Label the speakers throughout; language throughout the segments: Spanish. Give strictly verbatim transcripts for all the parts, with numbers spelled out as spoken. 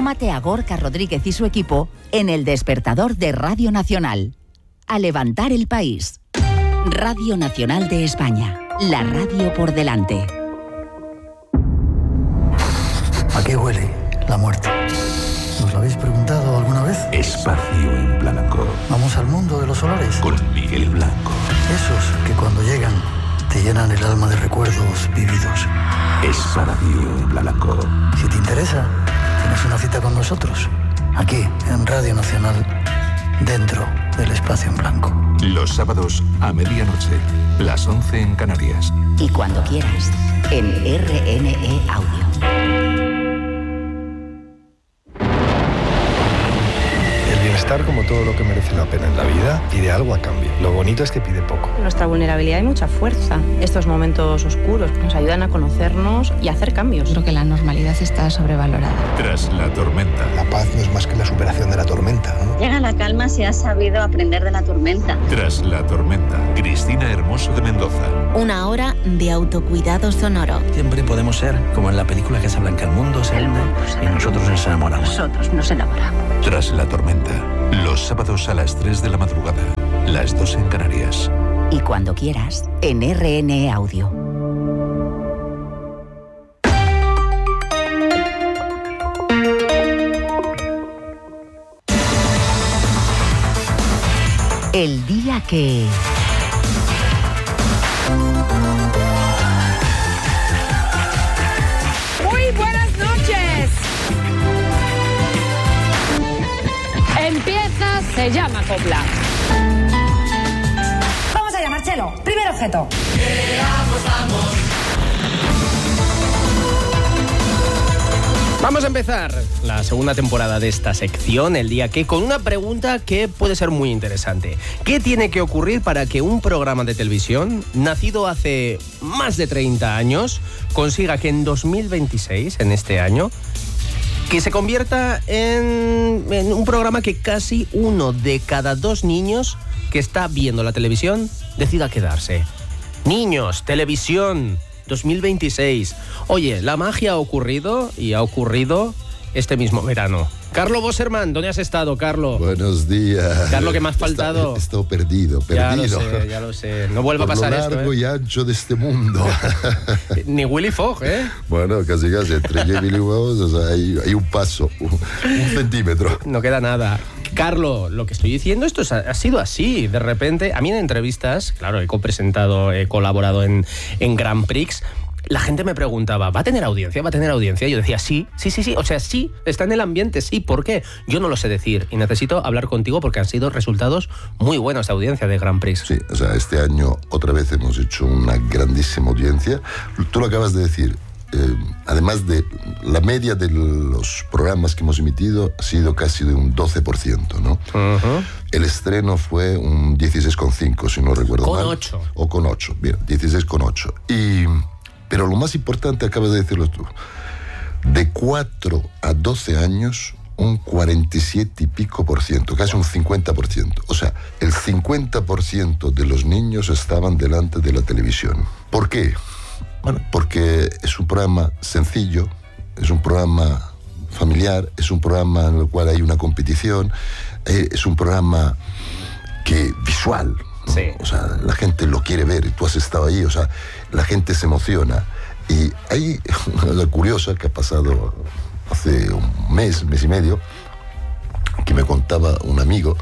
Speaker 1: Súmate a Gorka Rodríguez y su equipo en El Despertador de Radio Nacional. A levantar el país. Radio Nacional de España. La radio por delante.
Speaker 2: ¿A qué huele la muerte? ¿Os lo habéis preguntado alguna vez?
Speaker 3: Espacio en Blanco.
Speaker 2: Vamos al mundo de los olores.
Speaker 3: Con Miguel Blanco.
Speaker 2: Esos que cuando llegan te llenan el alma de recuerdos vividos.
Speaker 3: Espacio en Blanco.
Speaker 2: Si te interesa, tienes una cita con nosotros. Aquí, en Radio Nacional, dentro del Espacio en Blanco.
Speaker 3: Los sábados a medianoche, las once en Canarias.
Speaker 1: Y cuando quieras, en R N E Audio.
Speaker 4: Bienestar, como todo lo que merece la pena en la vida, pide algo a cambio. Lo bonito es que pide poco.
Speaker 5: En nuestra vulnerabilidad hay mucha fuerza. Estos momentos oscuros nos ayudan a conocernos y a hacer cambios.
Speaker 6: Creo que la normalidad está sobrevalorada.
Speaker 3: Tras la tormenta.
Speaker 4: La paz no es más que la superación de la tormenta, ¿no?
Speaker 7: Llega la calma si has sabido aprender de la tormenta.
Speaker 3: Tras la tormenta. Cristina Hermoso de Mendoza.
Speaker 8: Una hora de autocuidado sonoro.
Speaker 9: Siempre podemos ser como en la película que se Blanca, el mundo se hunde y nosotros nos enamoramos.
Speaker 7: Nosotros nos enamoramos.
Speaker 3: Tras la tormenta. Los sábados a las tres de la madrugada, las dos en Canarias.
Speaker 1: Y cuando quieras, en R N E Audio. El día que...
Speaker 10: Muy buenas noches. Empieza, se llama copla. Vamos allá, Marcelo. Primer objeto.
Speaker 11: Vamos, vamos.
Speaker 12: Vamos a empezar la segunda temporada de esta sección, El Día Que, con una pregunta que puede ser muy interesante. ¿Qué tiene que ocurrir para que un programa de televisión, nacido hace más de treinta años, consiga que en dos mil veintiséis, en este año, que se convierta en, en un programa que casi uno de cada dos niños que está viendo la televisión decida quedarse? Niños, televisión, dos mil veintiséis. Oye, la magia ha ocurrido y ha ocurrido este mismo verano. Carlo Bosserman, ¿dónde has estado, Carlo?
Speaker 13: Buenos días.
Speaker 12: Carlo, ¿qué me has faltado?
Speaker 13: He estado perdido, perdido.
Speaker 12: Ya lo sé, ya lo sé. No vuelva a pasar esto,
Speaker 13: Por lo largo
Speaker 12: ¿eh?
Speaker 13: y ancho de este mundo.
Speaker 12: Ni Willy Fogg, ¿eh?
Speaker 13: Bueno, casi casi. Entre yo y Willy Fogg, o sea, hay, hay un paso, un, un centímetro.
Speaker 12: No queda nada. Carlo, lo que estoy diciendo, esto es, ha sido así. De repente, a mí en entrevistas, claro, he copresentado, he colaborado en, en Grand Prix. La gente me preguntaba, ¿va a tener audiencia? ¿Va a tener audiencia? Yo decía, sí, sí, sí, sí. O sea, sí, está en el ambiente, sí. ¿Por qué? Yo no lo sé decir y necesito hablar contigo porque han sido resultados muy buenos de audiencia de Grand Prix.
Speaker 13: Sí, o sea, este año otra vez hemos hecho una grandísima audiencia. Tú lo acabas de decir. Eh, además de la media de los programas que hemos emitido ha sido casi de un doce por ciento, ¿no? Uh-huh. El estreno fue un dieciséis coma cinco, si no recuerdo
Speaker 12: con
Speaker 13: mal.
Speaker 12: Con ocho.
Speaker 13: O con ocho, bien, dieciséis coma ocho. Y... Pero lo más importante, acabas de decirlo tú, de cuatro a doce años, un cuarenta y siete y pico por ciento, casi un cincuenta por ciento. O sea, el cincuenta por ciento de los niños estaban delante de la televisión. ¿Por qué? Bueno, porque es un programa sencillo, es un programa familiar, es un programa en el cual hay una competición, es un programa que visual. ¿No?
Speaker 12: Sí.
Speaker 13: O sea, la gente lo quiere ver y tú has estado ahí, o sea, la gente se emociona. Y hay una cosa curiosa que ha pasado hace un mes, mes y medio, que me contaba un amigo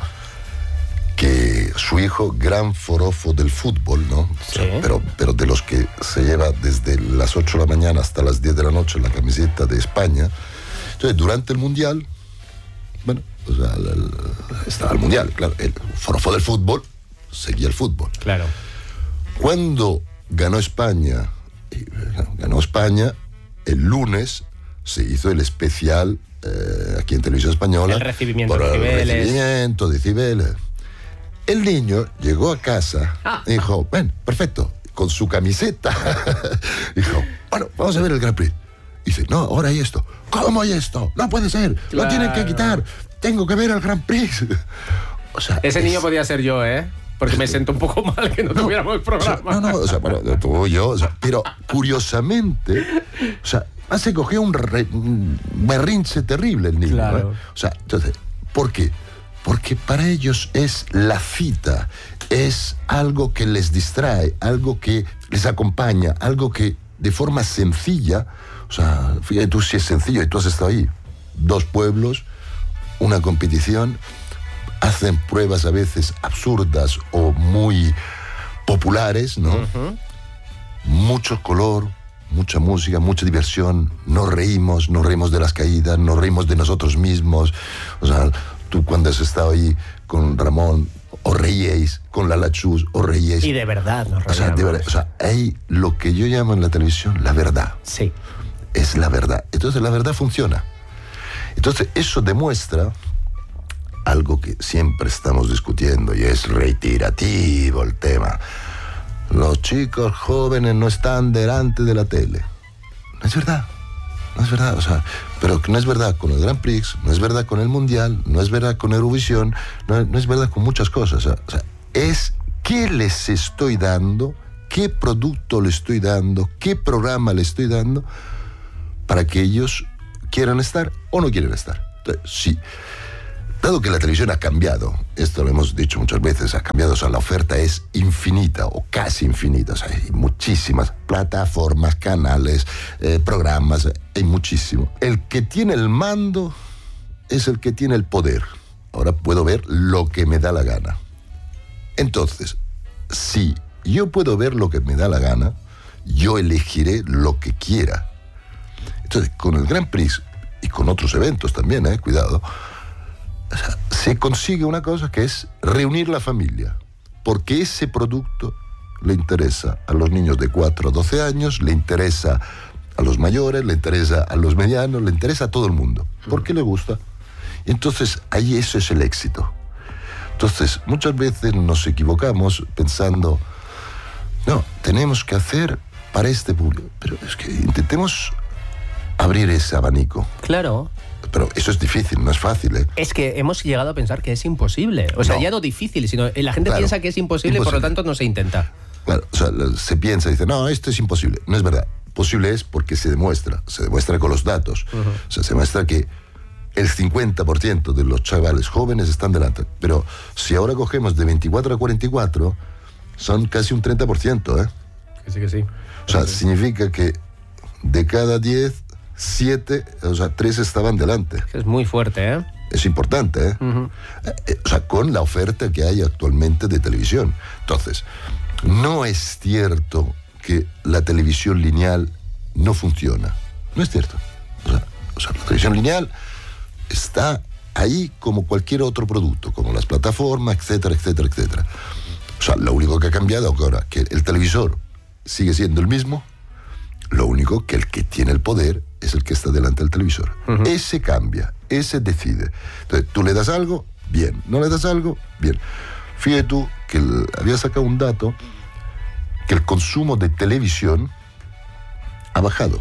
Speaker 13: que su hijo, gran forofo del fútbol, ¿no? O sea,
Speaker 12: sí.
Speaker 13: pero, pero de los que se lleva desde las ocho de la mañana hasta las diez de la noche la camiseta de España. Entonces, durante el Mundial, bueno, o sea, el, el, estaba el Mundial, claro, el forofo del fútbol seguía el fútbol.
Speaker 12: Claro.
Speaker 13: Cuando ganó España, ganó España, el lunes se hizo el especial eh, aquí en Televisión Española.
Speaker 12: El recibimiento
Speaker 13: por
Speaker 12: de Cibeles.
Speaker 13: El recibimiento de Cibeles. El niño llegó a casa
Speaker 12: ah.
Speaker 13: y dijo, ven, perfecto, con su camiseta. Dijo, bueno, vamos a ver el Grand Prix. Y dice, no, ahora hay esto. ¿Cómo hay esto? No puede ser,
Speaker 12: claro.
Speaker 13: Lo tienen que quitar. Tengo que ver el Grand Prix. O sea,
Speaker 12: ese
Speaker 13: es...
Speaker 12: niño podía ser yo, ¿eh? Porque me siento un poco mal que no, no tuviéramos el programa.
Speaker 13: O sea, no, no, o sea, bueno, tú y yo, o sea, pero curiosamente, o sea, se cogió un, re, un berrinche terrible el niño.
Speaker 12: Claro.
Speaker 13: ¿eh? O sea, entonces, ¿por qué? Porque para ellos es la cita, es algo que les distrae, algo que les acompaña, algo que de forma sencilla, o sea, fíjate tú si es sencillo y tú has estado ahí, dos pueblos, una competición, hacen pruebas a veces absurdas o muy populares, ¿no? Uh-huh. Mucho color, mucha música, mucha diversión, nos reímos, nos reímos de las caídas, nos reímos de nosotros mismos, o sea, tú cuando has estado ahí con Ramón, os reíais, con Lala Chus, os reíais.
Speaker 12: Y de verdad nos reíamos.
Speaker 13: O sea, de verdad, o sea, hay lo que yo llamo en la televisión la verdad.
Speaker 12: Sí.
Speaker 13: Es la verdad. Entonces la verdad funciona. Entonces eso demuestra algo que siempre estamos discutiendo y es reiterativo el tema. Los chicos jóvenes no están delante de la tele. No es verdad. No es verdad, o sea, pero no es verdad con el Grand Prix, no es verdad con el Mundial, no es verdad con Eurovisión, no, no es verdad con muchas cosas. O sea, o sea, es qué les estoy dando, qué producto le estoy dando, qué programa le estoy dando para que ellos quieran estar o no quieren estar. Entonces, sí. Dado que la televisión ha cambiado, esto lo hemos dicho muchas veces, ha cambiado, o sea, la oferta es infinita o casi infinita, o sea, hay muchísimas plataformas, canales, eh, programas, hay muchísimo. El que tiene el mando es el que tiene el poder. Ahora puedo ver lo que me da la gana. Entonces, si yo puedo ver lo que me da la gana, yo elegiré lo que quiera. Entonces, con el Grand Prix y con otros eventos también, eh, cuidado, o sea, se consigue una cosa que es reunir la familia, porque ese producto le interesa a los niños de cuatro a doce años, le interesa a los mayores, le interesa a los medianos, le interesa a todo el mundo, porque le gusta. Y entonces ahí eso es el éxito. Entonces muchas veces nos equivocamos pensando, no, tenemos que hacer para este público, pero es que intentemos abrir ese abanico.
Speaker 12: Claro.
Speaker 13: Pero eso es difícil, no es fácil, ¿eh?
Speaker 12: Es que hemos llegado a pensar que es imposible. O sea, no. ya no difícil, sino la gente claro, piensa que es imposible, imposible, por lo tanto no se intenta.
Speaker 13: Claro, o sea, se piensa, dice, no, esto es imposible. No es verdad. Posible es porque se demuestra, se demuestra con los datos. Uh-huh. O sea, se demuestra que el cincuenta por ciento de los chavales jóvenes están delante. Pero si ahora cogemos de veinticuatro a cuarenta y cuatro, son casi un treinta por ciento, ¿eh?
Speaker 12: Que sí, que sí.
Speaker 13: O sea,
Speaker 12: sí.
Speaker 13: significa que de cada diez... siete, o sea, tres estaban delante.
Speaker 12: Es muy fuerte, ¿eh?
Speaker 13: Es importante, ¿eh? Uh-huh. eh o sea, con la oferta que hay actualmente de televisión. Entonces, no es cierto que la televisión lineal no funciona. No es cierto. O sea, o sea, la televisión lineal está ahí como cualquier otro producto, como las plataformas, etcétera, etcétera, etcétera. O sea, lo único que ha cambiado ahora, que el televisor sigue siendo el mismo, lo único que el que tiene el poder es el que está delante del televisor. Uh-huh. Ese cambia, ese decide. Entonces, tú le das algo, bien. No le das algo, bien. Fíjate tú que el, había sacado un dato que el consumo de televisión ha bajado.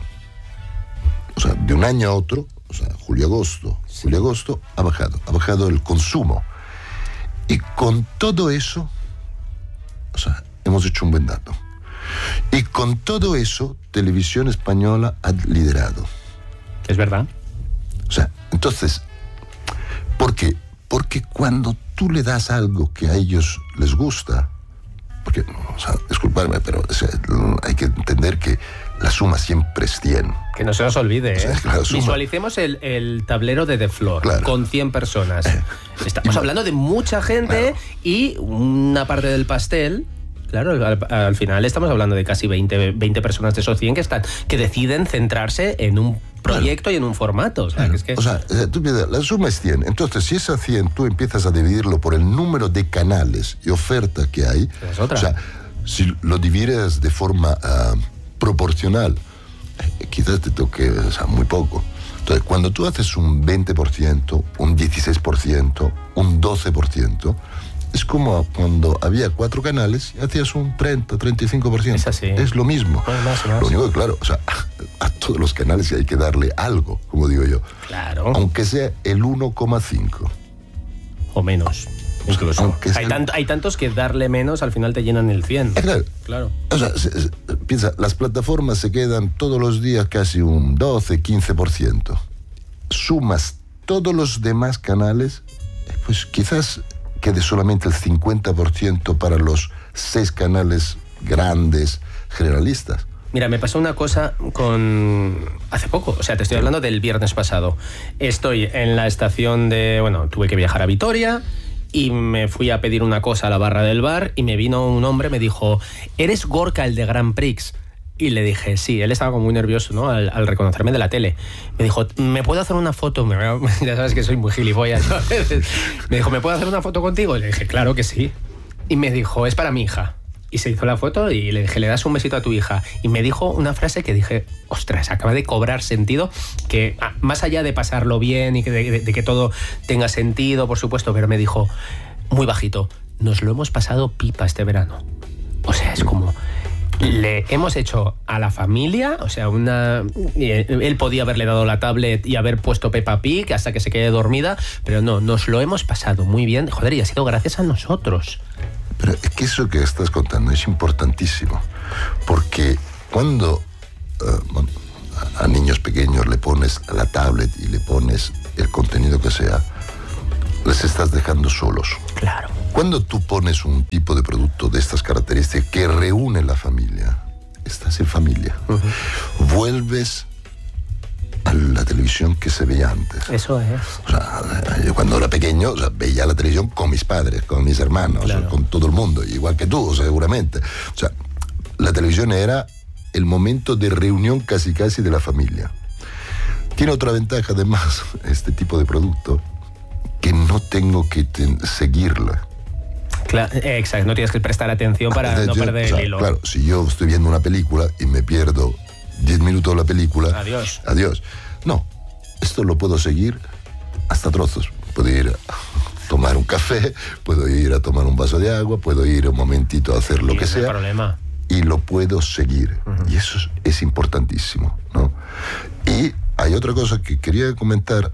Speaker 13: O sea, de un año a otro, o sea, julio-agosto, sí. julio-agosto, ha bajado. Ha bajado el consumo. Y con todo eso, o sea, hemos hecho un buen dato. Y con todo eso, Televisión Española ha liderado.
Speaker 12: Es verdad.
Speaker 13: O sea, entonces, ¿por qué? Porque cuando tú le das algo que a ellos les gusta, porque, o sea, disculpadme, pero o sea, hay que entender que la suma siempre es cien.
Speaker 12: Que no se nos olvide,
Speaker 13: o sea,
Speaker 12: ¿eh?
Speaker 13: Claro,
Speaker 12: visualicemos el, el tablero de The Floor, claro, con cien personas.
Speaker 13: Eh,
Speaker 12: Estamos hablando de mucha gente, claro, y una parte del pastel. Claro, al, al final estamos hablando de casi veinte, veinte personas de esos cien que están, que deciden centrarse en un proyecto, claro, y en un formato. O sea,
Speaker 13: claro,
Speaker 12: que es que...
Speaker 13: o sea tú piensas, la suma es cien. Entonces, si es a cien, tú empiezas a dividirlo por el número de canales y oferta que hay.
Speaker 12: Es otra.
Speaker 13: O sea, si lo divides de forma uh, proporcional, eh, quizás te toque, o sea, muy poco. Entonces, cuando tú haces un veinte por ciento, un dieciséis por ciento, un doce por ciento, es como cuando había cuatro canales y hacías un treinta, treinta y cinco por ciento.
Speaker 12: Es así.
Speaker 13: Es lo mismo.
Speaker 12: Pues más, más.
Speaker 13: Lo único que, claro, o sea, a, a todos los canales hay que darle algo, como digo yo.
Speaker 12: Claro.
Speaker 13: Aunque sea el uno coma cinco.
Speaker 12: O menos. Incluso. Hay, tant, hay tantos que darle menos al final te llenan el cien.
Speaker 13: Eh, claro.
Speaker 12: claro.
Speaker 13: O sea, se, se, piensa, las plataformas se quedan todos los días casi un doce, quince por ciento. Sumas todos los demás canales, pues quizás quede solamente el cincuenta por ciento para los seis canales grandes generalistas.
Speaker 12: Mira, me pasó una cosa con... hace poco, o sea, te estoy hablando del viernes pasado. Estoy en la estación de... bueno, tuve que viajar a Vitoria y me fui a pedir una cosa a la barra del bar y me vino un hombre, me dijo, ¿eres Gorka, el de Grand Prix? Y le dije, sí, él estaba como muy nervioso, ¿no? Al, al reconocerme de la tele. Me dijo, ¿me puedo hacer una foto? Me, ya sabes que soy muy gilipollas, ¿no? Me dijo, ¿me puedo hacer una foto contigo? Y le dije, claro que sí. Y me dijo, es para mi hija. Y se hizo la foto y le dije, le das un besito a tu hija. Y me dijo una frase que dije, ostras, acaba de cobrar sentido, que ah, más allá de pasarlo bien y que de, de, de que todo tenga sentido, por supuesto, pero me dijo, muy bajito, nos lo hemos pasado pipa este verano. O sea, es como... le hemos hecho a la familia, o sea, una él podía haberle dado la tablet y haber puesto Peppa Pig hasta que se quede dormida, pero no, nos lo hemos pasado muy bien. Joder, y ha sido gracias a nosotros.
Speaker 13: Pero es que eso que estás contando es importantísimo, porque cuando uh, a niños pequeños le pones la tablet y le pones el contenido que sea, les estás dejando solos.
Speaker 12: Claro.
Speaker 13: Cuando tú pones un tipo de producto de estas características que reúne la familia, estás en familia. Uh-huh. Vuelves a la televisión que se veía antes.
Speaker 12: Eso es.
Speaker 13: O sea, yo cuando era pequeño, o sea, veía la televisión con mis padres, con mis hermanos, claro. o sea, con todo el mundo, igual que tú, seguramente. O sea, la televisión era el momento de reunión casi casi de la familia. Tiene otra ventaja además, este tipo de producto, que no tengo que ten- seguirla.
Speaker 12: Claro, exacto, no tienes que prestar atención para ah, no yo, perder o sea, el hilo.
Speaker 13: Claro, si yo estoy viendo una película y me pierdo diez minutos de la película...
Speaker 12: Adiós.
Speaker 13: Adiós. No, esto lo puedo seguir hasta trozos. Puedo ir a tomar un café, puedo ir a tomar un vaso de agua, puedo ir un momentito a hacer lo
Speaker 12: y
Speaker 13: que sea.
Speaker 12: Problema.
Speaker 13: Y lo puedo seguir. Uh-huh. Y eso es, es importantísimo, ¿no? Y hay otra cosa que quería comentar.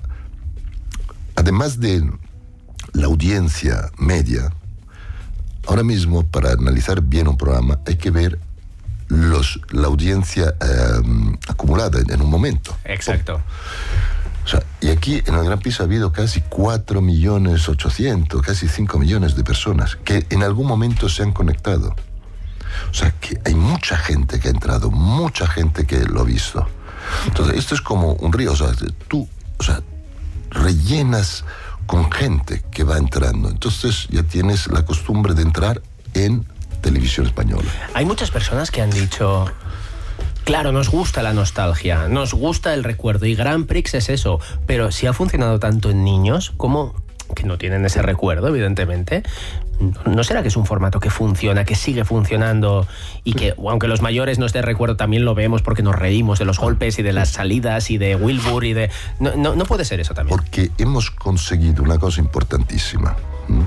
Speaker 13: Además de la audiencia media, ahora mismo para analizar bien un programa hay que ver los, la audiencia eh, acumulada en un momento.
Speaker 12: Exacto.
Speaker 13: O sea, y aquí en el Gran Prix ha habido casi cuatro millones ochocientos, casi cinco millones de personas que en algún momento se han conectado. O sea, que hay mucha gente que ha entrado, mucha gente que lo ha visto. Entonces, esto es como un río. O sea, tú, o sea, rellenas con gente que va entrando. Entonces ya tienes la costumbre de entrar en televisión española.
Speaker 12: Hay muchas personas que han dicho, claro, nos gusta la nostalgia, nos gusta el recuerdo, y Grand Prix es eso, pero si ha funcionado tanto en niños, como que no tienen ese recuerdo, evidentemente, ¿no será que es un formato que funciona, que sigue funcionando y que, aunque los mayores no estén de recuerdo, también lo vemos porque nos reímos de los golpes y de las salidas y de Wilbur y de... No, no, no puede ser eso también.
Speaker 13: Porque hemos conseguido una cosa importantísima. ¿Mm?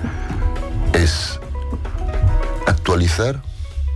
Speaker 13: Es actualizar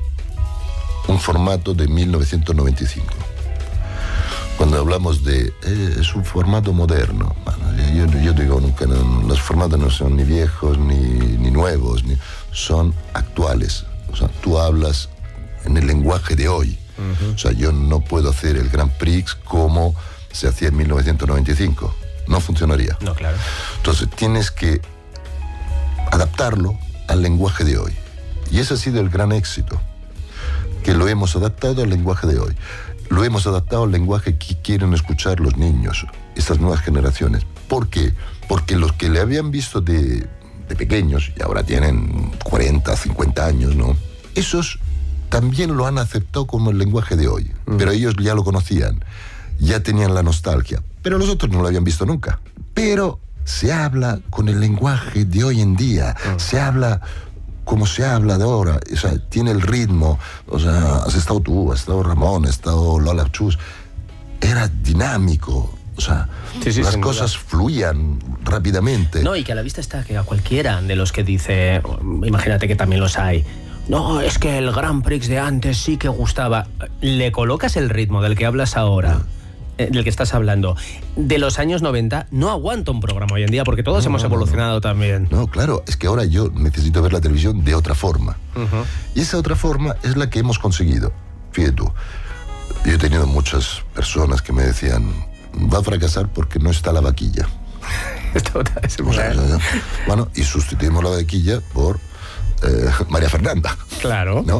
Speaker 13: un formato de mil novecientos noventa y cinco. Cuando hablamos de... Eh, es un formato moderno. Bueno, yo, yo digo, nunca, no, los formatos no son ni viejos ni, ni nuevos, ni, son actuales. O sea, tú hablas en el lenguaje de hoy. Uh-huh. O sea, yo no puedo hacer el Grand Prix como se hacía en mil novecientos noventa y cinco. No funcionaría.
Speaker 12: No, claro.
Speaker 13: Entonces tienes que adaptarlo al lenguaje de hoy. Y ese ha sido el gran éxito, que lo hemos adaptado al lenguaje de hoy. Lo hemos adaptado al lenguaje que quieren escuchar los niños, estas nuevas generaciones. ¿Por qué? Porque los que le habían visto de, de pequeños, y ahora tienen cuarenta, cincuenta años, ¿no? Esos también lo han aceptado como el lenguaje de hoy. Mm. Pero ellos ya lo conocían, ya tenían la nostalgia. Pero los otros no lo habían visto nunca. Pero se habla con el lenguaje de hoy en día. Mm. Se habla... como se habla de ahora, o sea, tiene el ritmo, o sea, has estado tú, has estado Ramón, has estado Lola Chus, era dinámico, o sea, sí, sí, las cosas duda. fluían rápidamente.
Speaker 12: No, y que a la vista está que a cualquiera de los que dice, imagínate que también los hay, no, es que el Grand Prix de antes sí que gustaba, le colocas el ritmo del que hablas ahora, del que estás hablando, de los años noventa, no aguanta un programa hoy en día, porque todos
Speaker 13: no,
Speaker 12: hemos
Speaker 13: no,
Speaker 12: evolucionado
Speaker 13: no, no.
Speaker 12: también.
Speaker 13: No, claro, es que ahora yo necesito ver la televisión de otra forma. Uh-huh. Y esa otra forma es la que hemos conseguido. Fíjate tú, yo he tenido muchas personas que me decían, va a fracasar porque no está la vaquilla.
Speaker 12: Esto es
Speaker 13: o sea, bueno, y sustituimos la vaquilla por eh, María Fernanda.
Speaker 12: Claro.
Speaker 13: ¿No?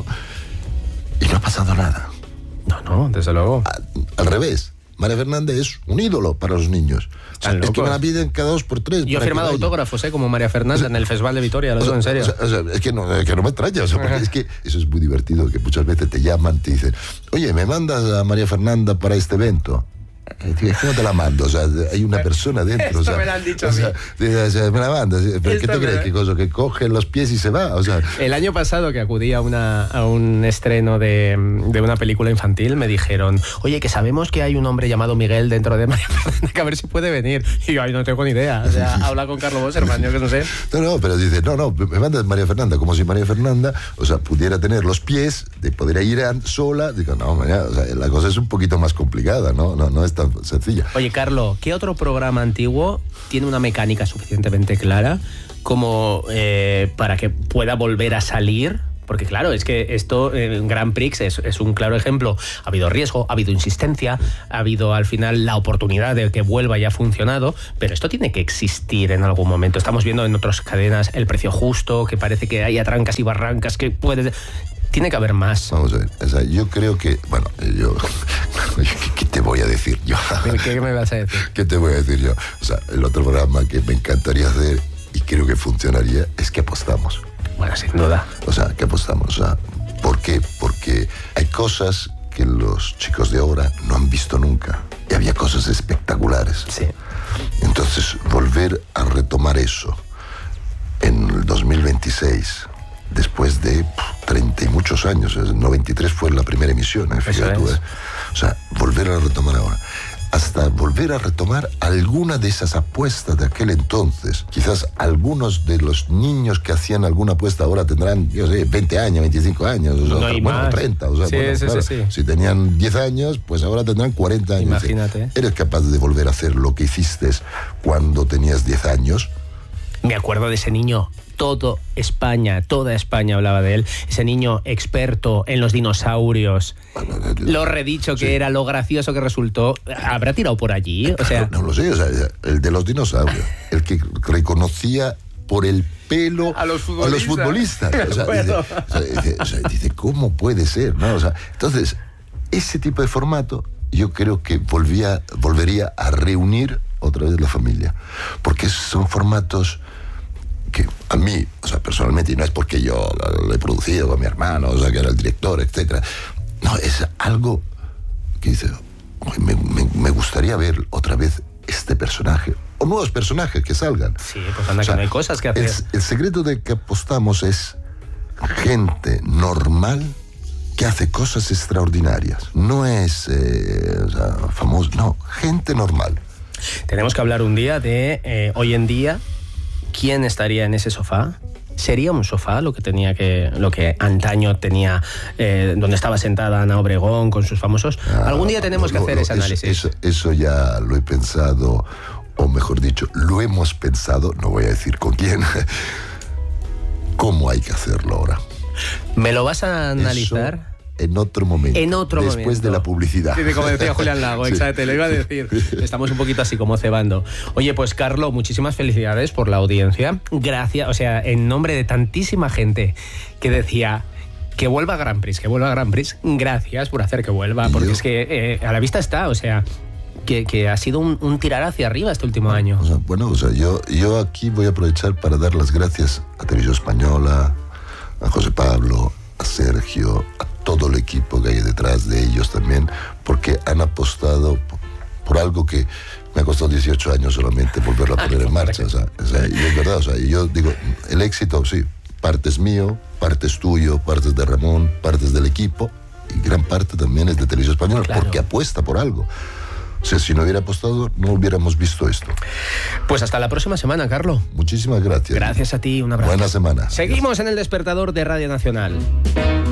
Speaker 13: Y no ha pasado nada.
Speaker 12: No, no, desde luego.
Speaker 13: A, al revés, María Fernanda es un ídolo para los niños. O sea, es que me la piden cada dos por tres.
Speaker 12: Yo he firmado autógrafos, ¿eh? Como María Fernanda, o sea, en el Festival de Vitoria, lo digo en serio.
Speaker 13: O sea, o sea, es que no, que no me extraña, o sea, porque es que eso es muy divertido, que muchas veces te llaman, te dicen, oye, ¿me mandas a María Fernanda para este evento? ¿Cómo te la mando? O sea, hay una persona dentro.
Speaker 12: Esto
Speaker 13: o sea,
Speaker 12: me lo han dicho
Speaker 13: o sea, o sea, me la mandas. ¿Pero Esto qué te crees? ¿Qué cosa? ¿Que coge los pies y se va? O sea,
Speaker 12: el año pasado que acudí a, una, a un estreno de, de una película infantil, me dijeron, oye, que sabemos que hay un hombre llamado Miguel dentro de María Fernanda, que a ver si puede venir. Y yo, ay, no tengo ni idea. O sea, habla con Carlos Bosserman, yo que no sé.
Speaker 13: No, no, pero dice, no, no, me mandas María Fernanda, como si María Fernanda, o sea, pudiera tener los pies, de poder ir sola. Digo, no, o sea, la cosa es un poquito más complicada, ¿no? No, no es tan sencilla.
Speaker 12: Oye, Carlos, ¿qué otro programa antiguo tiene una mecánica suficientemente clara como eh, para que pueda volver a salir? Porque claro, es que esto en Grand Prix es, es un claro ejemplo. Ha habido riesgo, ha habido insistencia, ha habido al final la oportunidad de que vuelva y ha funcionado, pero esto tiene que existir en algún momento. Estamos viendo en otras cadenas El Precio Justo, que parece que hay trancas y barrancas, que puede... Tiene que haber más.
Speaker 13: Vamos a ver, o sea, yo creo que, bueno, yo, ¿qué te voy a decir yo?
Speaker 12: ¿Qué me vas a decir?
Speaker 13: ¿Qué te voy a decir yo? O sea, el otro programa que me encantaría hacer y creo que funcionaría es que apostamos.
Speaker 12: Bueno, sin duda.
Speaker 13: O sea, que apostamos. O sea, ¿por qué? Porque hay cosas que los chicos de ahora no han visto nunca. Y había cosas espectaculares.
Speaker 12: Sí.
Speaker 13: Entonces, volver a retomar eso en el dos mil veintiséis... después de treinta y muchos años, el noventa y tres fue la primera emisión, ¿eh? Fíjate tú, ¿eh? O sea, volver a retomar ahora, hasta volver a retomar alguna de esas apuestas de aquel entonces. Quizás algunos de los niños que hacían alguna apuesta ahora tendrán, yo sé, veinte años, veinticinco años, o sea,
Speaker 12: no,
Speaker 13: bueno,
Speaker 12: más.
Speaker 13: treinta, o sea,
Speaker 12: sí,
Speaker 13: bueno,
Speaker 12: sí,
Speaker 13: claro,
Speaker 12: sí, sí.
Speaker 13: si tenían diez años, pues ahora tendrán cuarenta años.
Speaker 12: Imagínate.
Speaker 13: ¿Eres capaz de volver a hacer lo que hiciste cuando tenías diez años?
Speaker 12: Me acuerdo de ese niño. Todo España, toda España hablaba de él. Ese niño experto en los dinosaurios. Lo redicho que sí. Era, lo gracioso que resultó. ¿Habrá tirado por allí? O sea...
Speaker 13: No, no lo sé, o sea, el de los dinosaurios. El que reconocía por el pelo
Speaker 12: a los futbolistas.
Speaker 13: A los futbolistas. O sea, dice, o sea, dice, o sea, dice, ¿cómo puede ser? ¿No? O sea, entonces, ese tipo de formato yo creo que volvía, volvería a reunir otra vez la familia. Porque son formatos... que a mí, o sea, personalmente, y no es porque yo lo he producido con mi hermano, o sea, que era el director, etcétera. No, es algo que dice, me, me, me gustaría ver otra vez este personaje, o nuevos personajes que salgan.
Speaker 12: Sí, pues anda, o sea, que no hay cosas que hacer.
Speaker 13: El, el secreto de que apostamos es gente normal que hace cosas extraordinarias. No es eh, o sea, famoso, no, gente normal.
Speaker 12: Tenemos que hablar un día de, eh, hoy en día, ¿quién estaría en ese sofá? ¿Sería un sofá lo que tenía que lo que antaño tenía, eh, donde estaba sentada Ana Obregón con sus famosos? Ah, Algún día tenemos no, que hacer no, ese análisis.
Speaker 13: Eso, eso, eso ya lo he pensado, o mejor dicho, lo hemos pensado, no voy a decir con quién, cómo hay que hacerlo ahora.
Speaker 12: ¿Me lo vas a analizar?
Speaker 13: Eso, en otro momento.
Speaker 12: En otro
Speaker 13: después
Speaker 12: momento.
Speaker 13: Después de la publicidad.
Speaker 12: Sí, como decía Julián Lago, sí. Exacto, te lo iba a decir. Estamos un poquito así como cebando. Oye, pues Carlos, muchísimas felicidades por la audiencia. Gracias, o sea, en nombre de tantísima gente que decía que vuelva a Grand Prix, que vuelva a Grand Prix, gracias por hacer que vuelva, porque yo, es que eh, a la vista está, o sea... Que, que ha sido un, un tirar hacia arriba este último año.
Speaker 13: O sea, bueno, o sea, yo, yo aquí voy a aprovechar para dar las gracias a Televisión Española, a José Pablo, a Sergio, a todo el equipo que hay detrás de ellos también, porque han apostado por, por algo que me ha costado dieciocho años solamente volverlo a poner en marcha. O sea, o sea, y es verdad, o sea, yo digo, el éxito, sí, parte es mío, parte es tuyo, parte es de Ramón, parte es del equipo, y gran parte también es de Televisión Española, claro. Porque apuesta por algo. O sea, si no hubiera apostado, no hubiéramos visto esto.
Speaker 12: Pues hasta la próxima semana, Carlos.
Speaker 13: Muchísimas gracias.
Speaker 12: Gracias a ti, un abrazo.
Speaker 13: Buena semana.
Speaker 12: Seguimos en El Despertador de Radio Nacional.